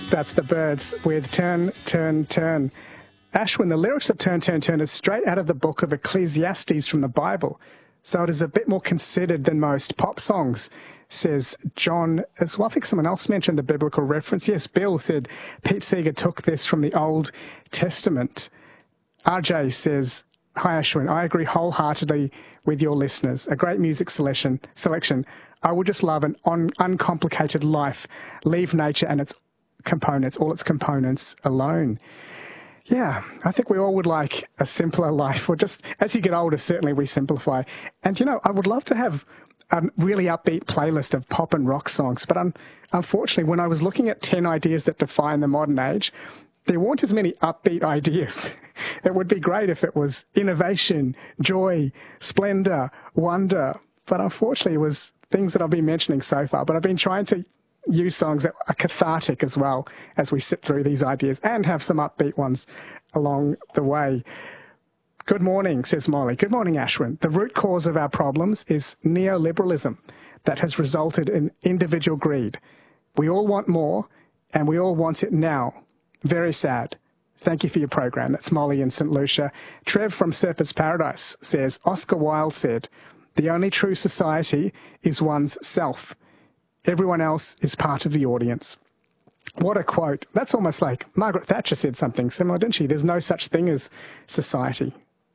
That's the Byrds with Turn, Turn, Turn. Ashwin, the lyrics of Turn, Turn, Turn is straight out of the book of Ecclesiastes from the Bible, so it is a bit more considered than most pop songs, says John as well. I think someone else mentioned the biblical reference. Yes, Bill said Pete Seeger took this from the Old Testament. RJ says, hi Ashwin, I agree wholeheartedly with your listeners. A great music selection. I would just love an uncomplicated life. Leave nature and its components, all its components alone. Yeah, I think we all would like a simpler life. Or just as you get older, certainly we simplify. And, you know, I would love to have a really upbeat playlist of pop and rock songs. But unfortunately, when I was looking at 10 ideas that define the modern age, there weren't as many upbeat ideas. It would be great if it was innovation, joy, splendor, wonder. But unfortunately, it was things that I've been mentioning so far. But I've been trying to use songs that are cathartic as well as we sit through these ideas and have some upbeat ones along the way. Good morning, says Molly. Good morning, Ashwin. The root cause of our problems is neoliberalism that has resulted in individual greed. We all want more and we all want it now. Very sad. Thank you for your program. That's Molly in St. Lucia. Trev from Surfers Paradise says, Oscar Wilde said, the only true society is one's self. Everyone else is part of the audience. What a quote. That's almost like Margaret Thatcher said something similar, didn't she? There's no such thing as society.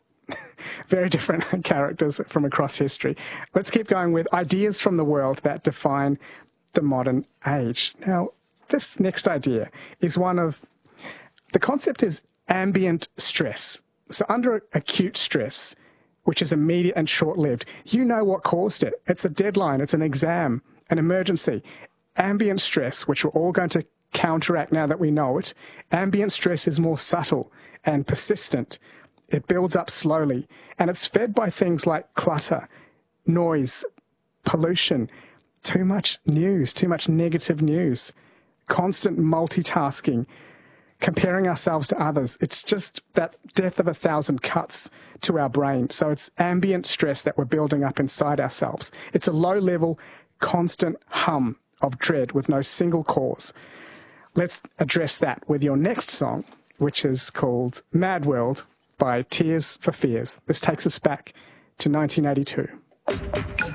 Very different characters from across history. Let's keep going with ideas from the world that define the modern age. Now, this next idea is one of, the concept is ambient stress. So under acute stress, which is immediate and short-lived, you know what caused it. It's a deadline, it's an exam, an emergency. Ambient stress, which we're all going to counteract now that we know it, ambient stress is more subtle and persistent. It builds up slowly, and it's fed by things like clutter, noise, pollution, too much news, too much negative news, constant multitasking, comparing ourselves to others. It's just that death of 1,000 cuts to our brain. So it's ambient stress that we're building up inside ourselves. It's a low-level, constant hum of dread with no single cause. Let's address that with your next song, which is called Mad World by Tears for Fears. This takes us back to 1982.